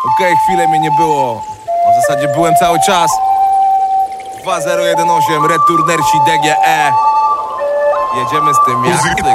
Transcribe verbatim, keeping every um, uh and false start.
Okej, okay, chwilę mnie nie było. A w zasadzie byłem cały czas. Dwa zero jeden osiem, Returnersi D G E. Jedziemy z tym jak